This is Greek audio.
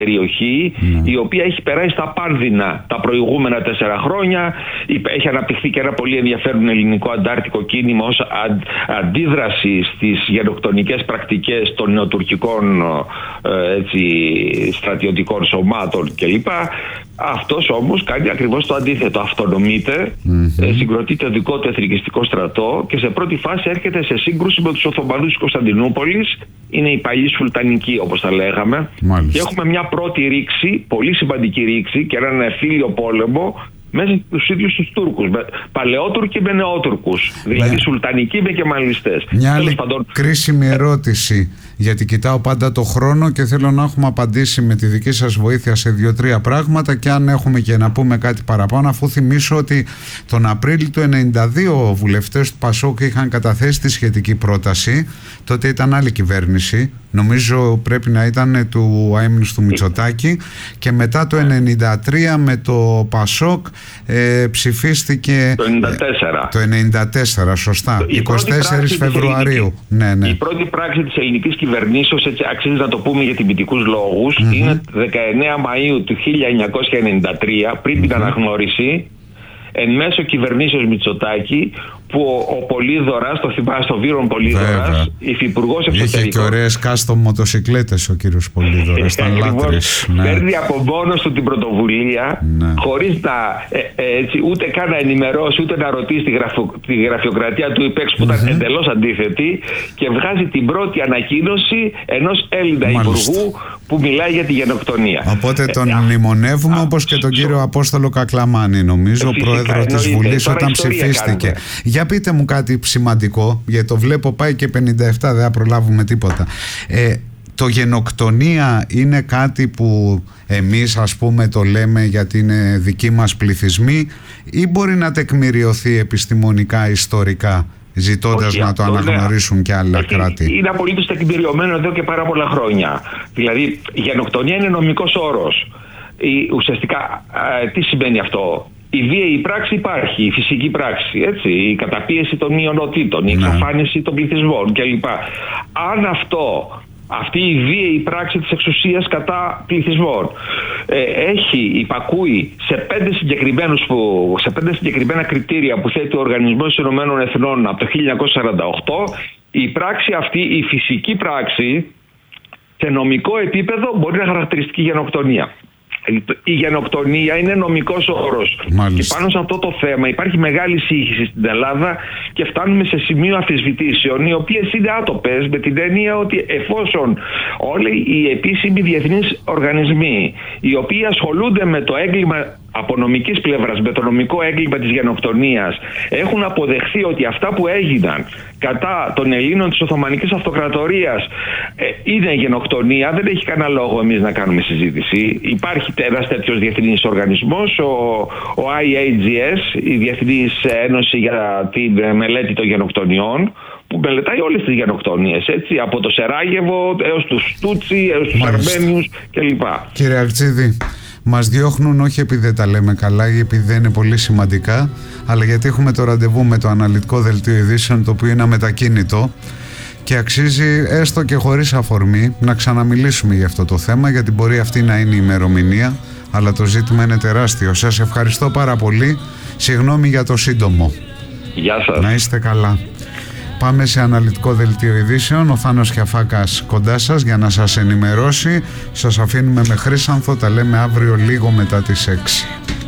περιοχή, η οποία έχει περάσει στα πάνδυνα τα προηγούμενα 4 χρόνια. Έχει αναπτυχθεί και ένα πολύ ενδιαφέρον ελληνικό αντάρτικο κίνημα ως αντίδραση στις γενοκτονικές πρακτικές των νεοτουρκικών στρατιωτικών σωμάτων κλπ. Αυτός όμως κάνει ακριβώς το αντίθετο. Αυτονομείται, συγκροτεί το δικό του εθνικιστικό στρατό και σε πρώτη φάση έρχεται σε σύγκρουση με τους Οθωμανούς της Κωνσταντινούπολης. Είναι οι παλιοί σουλτανικοί, όπως τα λέγαμε. Μάλιστα. Και έχουμε μια πρώτη ρήξη, πολύ σημαντική ρήξη και έναν εμφύλιο πόλεμο μέσα στους ίδιους τους Τούρκους. Παλαιότουρκοι με νεότουρκους. Δηλαδή σουλτανικοί με κεμαλιστές. Μια άλλη κρίσιμη ερώτηση, γιατί κοιτάω πάντα το χρόνο και θέλω να έχουμε απαντήσει με τη δική σας βοήθεια σε 2-3 πράγματα, και αν έχουμε και να πούμε κάτι παραπάνω, αφού θυμίσω ότι τον Απρίλιο του 1992 βουλευτές του Πασόκ είχαν καταθέσει τη σχετική πρόταση. Τότε ήταν άλλη κυβέρνηση, νομίζω πρέπει να ήταν του αείμνηστου Μητσοτάκη, και μετά το 1993 με το Πασόκ ψηφίστηκε το 1994, σωστά, 24 Φεβρουαρίου. Ναι. Η πρώτη πράξη της ελληνικής κυβερνήσεως, έτσι αξίζει να το πούμε για τυπητικούς λόγους, είναι 19 Μαΐου του 1993, πριν την αναγνώριση, εν μέσω κυβερνήσεως Μητσοτάκη, που ο Πολύδωρας, το θυμάσαι, το Βύρον Πολύδωρας, υφυπουργός εξωτερικών. Είχε και ωραίες κάστο μοτοσικλέτες ο κύριος Πολύδωρας, ήταν λάτρης. Παίρνει από μόνος του την πρωτοβουλία, χωρίς να ούτε καν να ενημερώσει, ούτε να ρωτήσει τη γραφειοκρατία του ΥΠΕΞ που ήταν εντελώς αντίθετη, και βγάζει την πρώτη ανακοίνωση ενός Έλληνα υπουργού που μιλάει για τη γενοκτονία. Οπότε τον μνημονεύουμε, όπως και τον κύριο Απόστολο Κακλαμάνη, νομίζω, πρόεδρο της Βουλής, όταν ψηφίστηκε. Για πείτε μου κάτι σημαντικό, γιατί το βλέπω πάει και 57, δεν θα προλάβουμε τίποτα. Το γενοκτονία είναι κάτι που εμείς, ας πούμε, το λέμε γιατί είναι δικοί μας πληθυσμοί, ή μπορεί να τεκμηριωθεί επιστημονικά, ιστορικά, ζητώντας να το αναγνωρίσουν και άλλα κράτη? Είναι απολύτως τεκμηριωμένο εδώ και πάρα πολλά χρόνια. Δηλαδή, η γενοκτονία είναι νομικός όρος. Ουσιαστικά, τι σημαίνει αυτό? Η βίαιη πράξη υπάρχει, η φυσική πράξη, έτσι, η καταπίεση των μειονοτήτων, η εξαφάνιση των πληθυσμών κλπ. Αν αυτή η βίαιη πράξη της εξουσίας κατά πληθυσμών υπακούει σε 5 συγκεκριμένα κριτήρια που θέτει ο Οργανισμός των Ηνωμένων Εθνών από το 1948, η πράξη αυτή, η φυσική πράξη, σε νομικό επίπεδο μπορεί να χαρακτηριστεί γενοκτονία. Η γενοκτονία είναι νομικός όρος. Και πάνω σε αυτό το θέμα υπάρχει μεγάλη σύγχυση στην Ελλάδα και φτάνουμε σε σημείο αμφισβητήσεων, οι οποίες είναι άτοπες, με την έννοια ότι εφόσον όλοι οι επίσημοι διεθνείς οργανισμοί, οι οποίοι ασχολούνται με το έγκλημα από νομικής πλευράς, με το νομικό έγκλημα της γενοκτονίας, έχουν αποδεχθεί ότι αυτά που έγιναν κατά των Ελλήνων της Οθωμανικής Αυτοκρατορίας είναι γενοκτονία, δεν έχει κανένα λόγο εμείς να κάνουμε συζήτηση. Υπάρχει ένας τέτοιος διεθνής οργανισμός, ο IAGS, η Διεθνής Ένωση για τη Μελέτη των Γενοκτονιών, που μελετάει όλες τις γενοκτονίες, έτσι, από το Σεράγεβο έως τους Τούτσι, έως τους Αρμένιους κλπ. Κύριε Αλτσίδη, μας διώχνουν όχι επειδή δεν τα λέμε καλά ή επειδή δεν είναι πολύ σημαντικά, αλλά γιατί έχουμε το ραντεβού με το αναλυτικό δελτίο ειδήσεων, το οποίο είναι αμετακίνητο, και αξίζει έστω και χωρίς αφορμή να ξαναμιλήσουμε για αυτό το θέμα, γιατί μπορεί αυτή να είναι η ημερομηνία, αλλά το ζήτημα είναι τεράστιο. Σας ευχαριστώ πάρα πολύ. Συγγνώμη για το σύντομο. Γεια σας. Να είστε καλά. Πάμε σε αναλυτικό δελτίο ειδήσεων. Ο Θάνος Κιαφάκας κοντά σας για να σας ενημερώσει. Σας αφήνουμε με Χρύσανθο. Τα λέμε αύριο λίγο μετά τις 6.